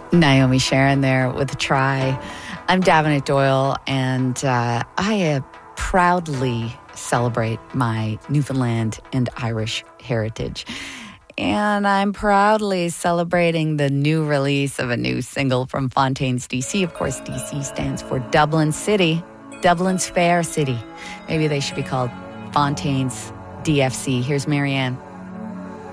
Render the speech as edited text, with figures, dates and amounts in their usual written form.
Naomi Sharon there with a try. I'm Davenant Doyle, and I proudly celebrate my Newfoundland and Irish heritage. And I'm proudly celebrating the new release of a new single from Fontaines DC. Of course, DC stands for Dublin City, Dublin's fair city. Maybe they should be called Fontaines DFC. Here's Marianne.